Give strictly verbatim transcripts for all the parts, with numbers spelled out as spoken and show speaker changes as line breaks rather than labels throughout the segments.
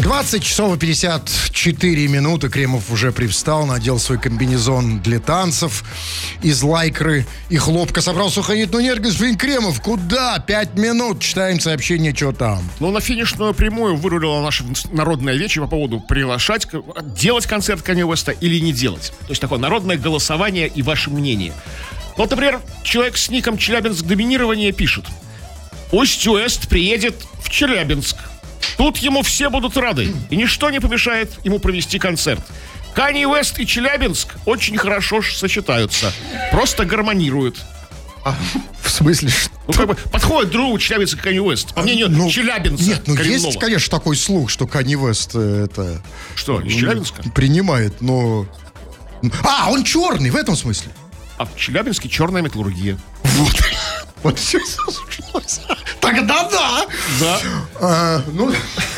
двадцать часов и пятьдесят четыре минуты. Кремов уже привстал, надел свой комбинезон для танцев из лайкры и хлопка. Собрался уходить. Ну нет, господин Кремов, куда? Пять минут. Читаем сообщение, что там.
Ну, на финишную прямую вырулила наша народная вечь по поводу приглашать, делать концерт Канье Уэста или не делать. То есть такое народное голосование и ваше мнение. Вот, например, человек с ником Челябинск Доминирование пишет: пусть Уэст приедет в Челябинск. Тут ему все будут рады, и ничто не помешает ему провести концерт. Канье Уэст и Челябинск очень хорошо сочетаются, просто гармонируют.
А, в смысле, что?
Ну, как бы подходит другу Челябинск и Канье Уэст. По мнению
ну,
Челябинца.
Нет, ну
коренного.
Есть, конечно, такой слух, что Канье Уэст это...
Что, из Челябинска?
Принимает, но... А, он черный, в этом смысле.
А в Челябинске черная металлургия.
Вот. Вот все сошлось. Тогда да.
Да.
А, ну...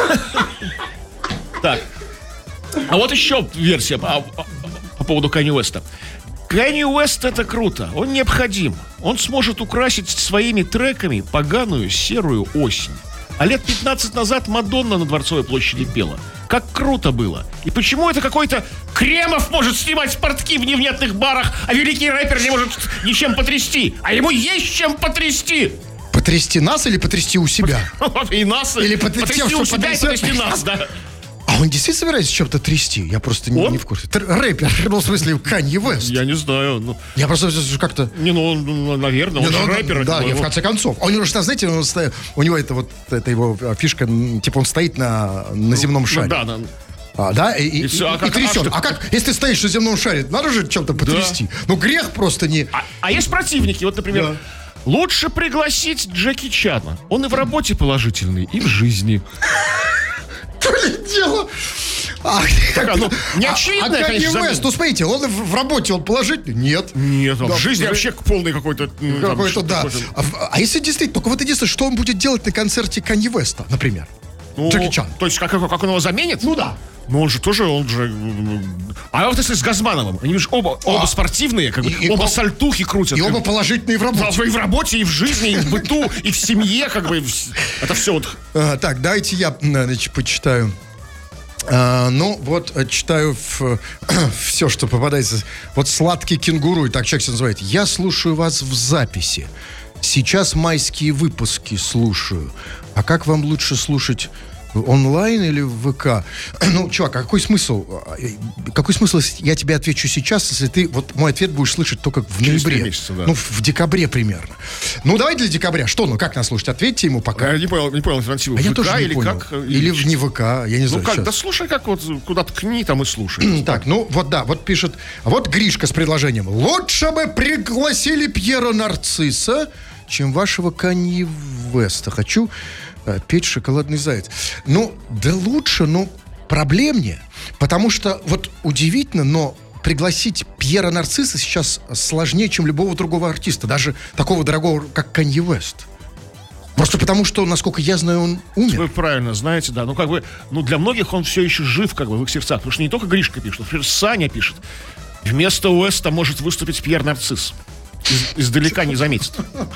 Так. А вот еще версия по, по, по поводу Канье Уэста. Канье Уэст — это круто. Он необходим. Он сможет украсить своими треками поганую серую осень. А лет пятнадцать назад Мадонна на Дворцовой площади пела. Как круто было. И почему это какой-то Кремов может снимать портки в невнятных барах, а великий рэпер не может ничем потрясти? А ему есть чем потрясти.
Потрясти нас или потрясти у себя?
И нас.
Или
потрясти
тем,
у
что
себя и потрясти нас, да.
А он действительно собирается чем-то трясти? Я просто не, не в курсе. Тр- рэпер, ну, в смысле, Канье Уэст.
Я не знаю. Ну...
Я просто как-то...
Не, ну, он, наверное,
не,
он
ну,
же рэпер.
Да,
его...
в конце концов. А у него же, знаете, он, у него это вот, это его фишка, типа он стоит на, на земном шаре.
Да, да.
А, да, и, и, и,
все, а
и
как,
трясет.
а,
а как, если ты стоишь на земном шаре, надо же чем-то потрясти. Да. Ну, грех просто не...
А, а есть противники, вот, например... Да. Лучше пригласить Джеки Чана. Он и в работе положительный, и в жизни.
То ли дело... А,
так, ну, не очевидно,
а, а
конечно,
Канье Уэст, ну, смотрите, он в, в работе, он положительный? Нет.
Нет, да, в жизни
в...
вообще полный какой-то...
Какой-то, да. А, а если действительно, только вот единственное, что он будет делать на концерте Канье Уэста, например?
Ну,
Джеки Чан.
То есть, как, как он его заменит?
Ну, да.
Ну, он же тоже, он же... А вот если с Газмановым, они же оба, а, оба спортивные, как бы, и, оба и, сальтухи крутят.
И оба положительные в работе.
Да, и в работе, и в жизни, и в быту, и в семье, как бы, это все вот...
А, так, давайте я, значит, почитаю. А, ну, вот, читаю в, все, что попадается. Вот «Сладкий кенгуру», и так человек себя называет. Я слушаю вас в записи. Сейчас майские выпуски слушаю. А как вам лучше слушать... онлайн или в ВК? Ну, чувак, а какой смысл? Какой смысл, если я тебе отвечу сейчас, если ты вот мой ответ будешь слышать только в
Через
ноябре?
Месяца, да.
Ну, в, в декабре примерно. Ну, давай для декабря. Что, ну, как нас слушать? Ответьте ему пока.
Я не понял, не понял, альтернативу.
А
в
я
ВК
тоже не
или
понял.
как?
Или,
или
в не ВК, я не знаю.
Ну как,
сейчас.
да слушай, как вот куда ткни, там и слушай.
Так, ну, вот да, вот пишет. Вот Гришка с предложением. Лучше бы пригласили Пьера Нарцисса, чем вашего Канье Уэста. Хочу... петь «Шоколадный заяц». Ну, да лучше, но проблемнее. Потому что, вот удивительно, но пригласить Пьера Нарцисса сейчас сложнее, чем любого другого артиста. Даже такого дорогого, как Канье Уэст. Просто потому, что, насколько я знаю, он умер.
Вы правильно знаете, да. Ну, как бы, ну, для многих он все еще жив, как бы, в их сердцах. Потому что не только Гришка пишет, например, Саня пишет. Вместо Уэста может выступить Пьер Нарцисс. Из, издалека не заметит.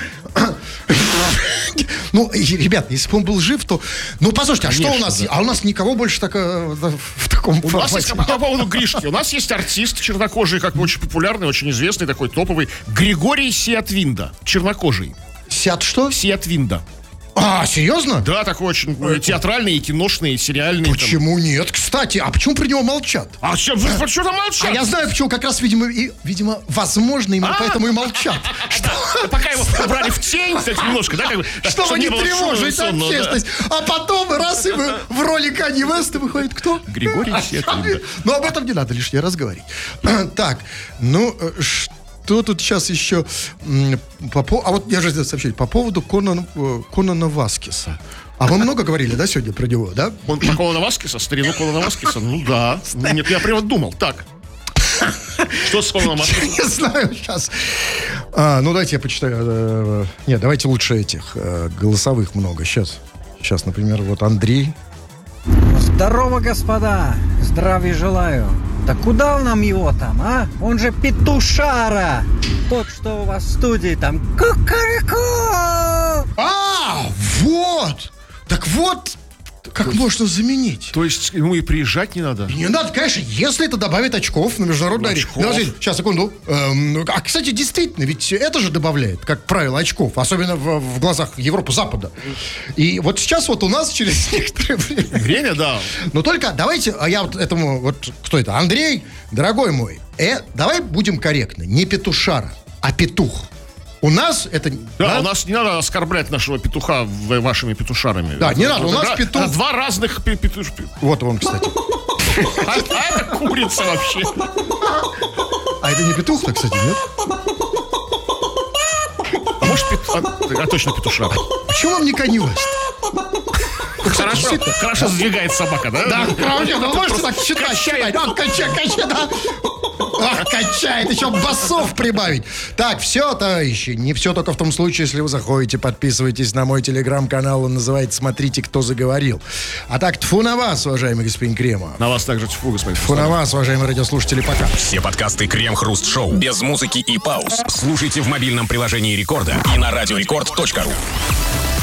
Ну, ребят, если бы он был жив, то... Ну, послушайте, а
Конечно,
что у нас?
Да.
А у нас никого больше так, в таком
У нас есть, по поводу Гришки, у нас есть артист чернокожий, как бы очень популярный, очень известный, такой топовый, Григорий Сиатвинда, чернокожий.
Сиат что?
Сиатвинда.
А, серьезно?
Да, такой очень э, театральный, и киношный, и сериальный.
Почему там. Нет? Кстати, а почему про него молчат?
А что, вы почему там молчат?
А я знаю, почему как раз, видимо, и, видимо, возможно, именно
А?
поэтому и молчат.
Пока его убрали в тень, кстати, немножко, да, как бы.
Чтобы не тревожить общественность. А потом раз и в роли Канье Уэста выходит кто?
Григорий Сиатвинда.
Ну, об этом не надо лишний раз говорить. Так, ну, что? Что тут сейчас еще... По, а вот я же сделал сообщение по поводу Конана, Конана Васкиса. А вы много говорили, да, сегодня про него, да?
Он про Конана Васкиса, старину Конана Васкиса? Ну да. Нет, я прямо думал. Так. Что с Конаном Васкисом?
Не знаю сейчас. А, ну, давайте я почитаю. Нет, давайте лучше этих голосовых много. Сейчас. Сейчас, например, вот Андрей.
Здорово, господа. Здравия желаю. Да куда нам его там, а? Он же петушара. Тот, что у вас в студии там. Кукареку!
А, вот! Так вот, как можно заменить?
То есть ему и приезжать не надо?
Не надо, конечно, если это добавит очков на международной арене.
Очков.
Подождите, сейчас, секунду. Эм, а, кстати, действительно, ведь это же добавляет, как правило, очков, особенно в, в глазах Европы Запада. И вот сейчас вот у нас через некоторое время...
Время, да.
Но только давайте, а я вот этому, вот кто это, Андрей, дорогой мой, э, давай будем корректны, не петушара, а петух. У нас это...
Да,
да?
у нас не надо оскорблять нашего петуха в- вашими петушарами.
Да, не надо, у нас
Это
петух-
это два разных пе- петуш...
Вот он, кстати.
А, а это курица вообще.
А это не петух-то, кстати, нет?
А может, пет- а, а точно петушар.
Почему вам не Kanye West?
Хорошо, хорошо сдвигает собака, да?
Да, правда, ну можете так считать,
Качает.
считать. А, качай, качай, да. Ах, качает, еще басов прибавить. Так, все, товарищи, не все только в том случае, если вы заходите, подписывайтесь на мой телеграм-канал, он называется «Смотрите, кто заговорил». А так, тьфу на вас, уважаемый господин Кремов.
На вас также тьфу, господин.
Тьфу на вас, уважаемые радиослушатели, пока.
Все подкасты «Крем-хруст-шоу» без музыки и пауз слушайте в мобильном приложении Рекорда и на радиорекорд точка ру.